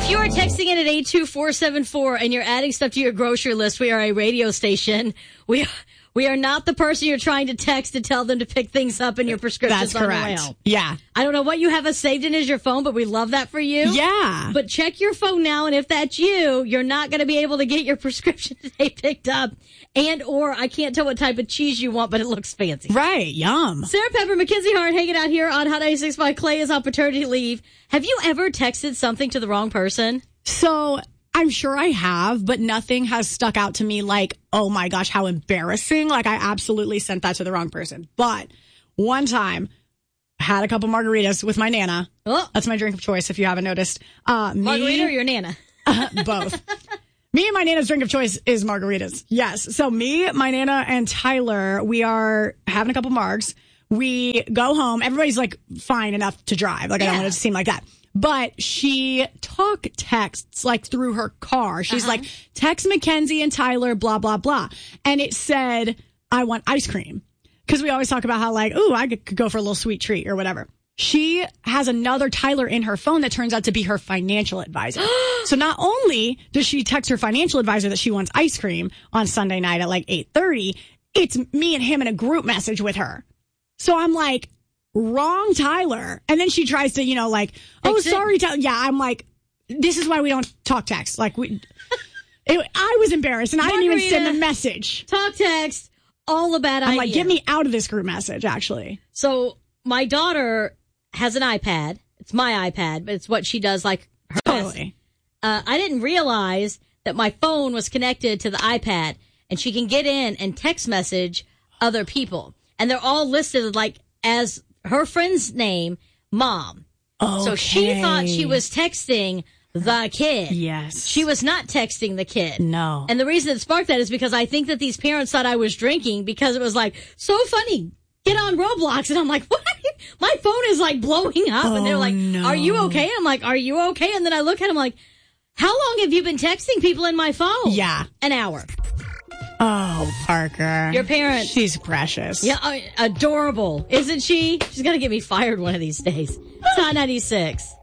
If you are texting in at 82474 and you're adding stuff to your grocery list, we are a radio station. We are not the person you're trying to text to tell them to pick things up in your prescriptions. That's correct. On the way home. Yeah. I don't know what you have us saved in as your phone, but we love that for you. Yeah. But check your phone now, and if that's you, you're not going to be able to get your prescription today picked up. And or I can't tell what type of cheese you want, but it looks fancy. Right. Yum. Sarah Pepper, Mackenzie Hart hanging out here on Hot 96.5. Clay is on paternity leave. Have you ever texted something to the wrong person? So I'm sure I have, but nothing has stuck out to me like, oh my gosh, how embarrassing. Like I absolutely sent that to the wrong person. But one time, had a couple margaritas with my Nana. Oh. That's my drink of choice if you haven't noticed. Margarita or your Nana? Both. Me and my Nana's drink of choice is margaritas. Yes. So me, my Nana, and Tyler, we are having a couple margs. We go home. Everybody's like fine enough to drive. Like I don't want it to seem like that. But she texts like through her car. She's like, text Mackenzie and Tyler, blah, blah, blah. And it said, I want ice cream. Because we always talk about how like, ooh, I could go for a little sweet treat or whatever. She has another Tyler in her phone that turns out to be her financial advisor. So not only does she text her financial advisor that she wants ice cream on Sunday night at like 8:30, it's me and him in a group message with her. So I'm like, wrong Tyler. And then she tries to, like, oh, sorry, Tyler. Yeah, I'm like, this is why we don't talk text. Like, I was embarrassed, and I didn't even send the message. Talk text, all a bad idea. I'm like, get me out of this group message, actually. So my daughter has an iPad. It's my iPad, but it's what she does, like, her Totally. I didn't realize that my phone was connected to the iPad, and she can get in and text message other people. And they're all listed, like, as her friend's name, Mom. Okay. So she thought she was texting the kid. Yes. She was not texting the kid. No. And the reason it sparked that is because I think that these parents thought I was drinking because it was like, so funny, get on Roblox. And I'm like, what? My phone is like blowing up. And they're like, are you okay? I'm like, are you okay? And then I look at them like, how long have you been texting people in my phone? Yeah. An hour. Oh, Parker. Your parents. She's precious. Yeah, adorable. Isn't she? She's going to get me fired one of these days. It's Hot 96.